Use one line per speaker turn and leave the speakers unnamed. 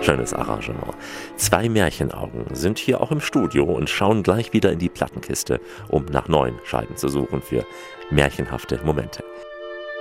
Schönes Arrangement. Zwei Märchenaugen sind hier auch im Studio und schauen gleich wieder in die Plattenkiste, um nach neuen Scheiben zu suchen für märchenhafte Momente.